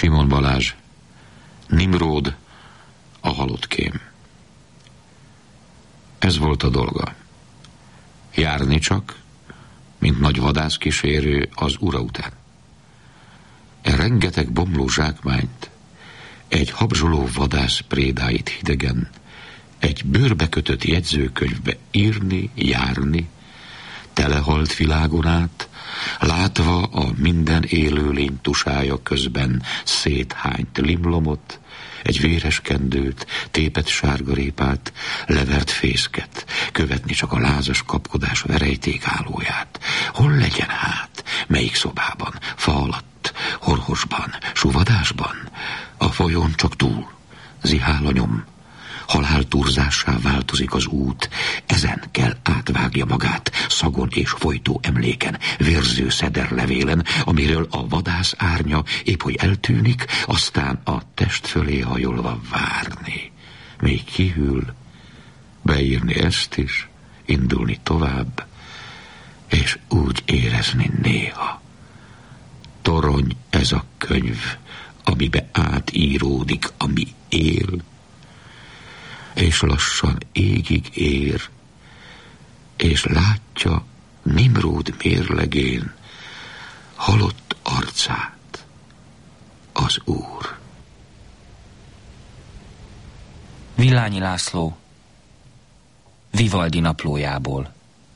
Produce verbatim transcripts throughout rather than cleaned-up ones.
Simon Balázs, Nimród, a halottkém. Ez volt a dolga. Járni csak, mint nagy vadászkísérő az ura után. E rengeteg bomló zsákmányt, egy habzsoló vadász prédáit hidegen, egy bőrbe kötött jegyzőkönyvbe írni, járni, telehalt világon át, látva a minden élőlény tusája közben széthányt limlomot, egy véres kendőt, tépet sárgarépát, levert fészket, követni csak a lázas kapkodás verejtékállóját. Hol legyen hát? Melyik szobában? Fa alatt? Horhosban? Suvadásban? A folyón csak túl. Zihál a nyom. Halálturzássá változik az út, ezen kell átvágja magát, szagon és folytó emléken, vérző szederlevélen, amiről a vadász árnya épp hogy eltűnik, aztán a test fölé hajolva várni. Még kihűl, beírni ezt is, indulni tovább, és úgy érezni néha. Torony ez a könyv, amibe átíródik, ami él, és lassan égig ér, és látja Nimród mérlegén halott arcát az Úr. Villányi László, Vivaldi naplójából,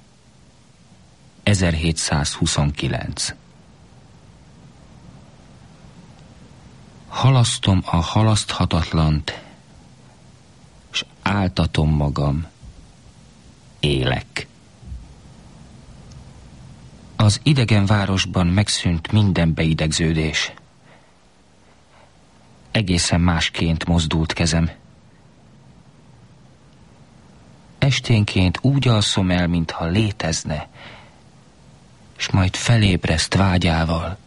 ezerhétszázhuszonkilenc. Halasztom a halaszthatatlant, s áltatom magam, élek. Az idegen városban megszűnt minden beidegződés. Egészen másként mozdult kezem. Esténként úgy alszom el, mintha létezne, s majd felébreszt vágyával.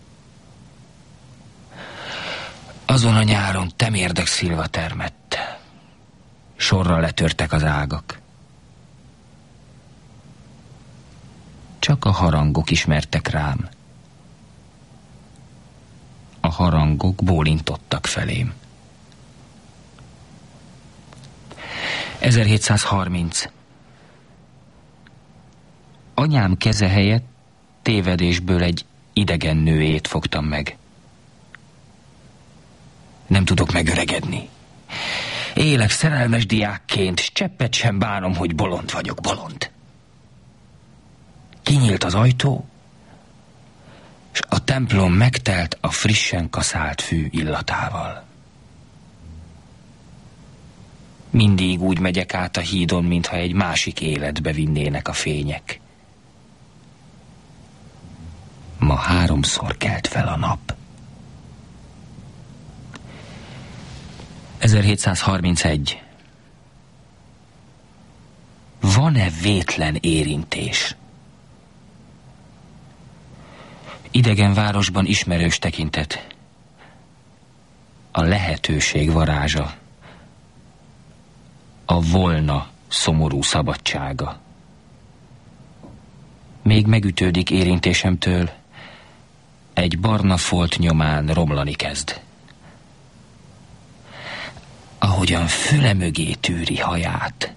Azon a nyáron temérdek szilva termett. Sorra letörtek az ágak. Csak a harangok ismertek rám. A harangok bólintottak felém. ezerhétszázharminc. Anyám keze helyett tévedésből egy idegen nőét fogtam meg. Nem tudok megöregedni. Élek szerelmes diákként, s cseppet sem bánom, hogy bolond vagyok, bolond. Kinyílt az ajtó, s a templom megtelt a frissen kaszált fű illatával. Mindig úgy megyek át a hídon, mintha egy másik életbe vinnének a fények. Ma háromszor kelt fel a nap. ezerhétszázharmincegy. Van-e vétlen érintés? Idegen városban ismerős tekintet. A lehetőség varázsa. A volna szomorú szabadsága. Még megütődik érintésemtől, egy barna folt nyomán romlani kezd. Ahogyan füle mögé tűri haját.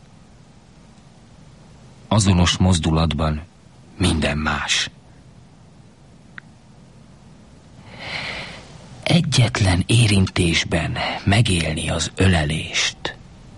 Azonos mozdulatban minden más. Egyetlen érintésben megélni az ölelést.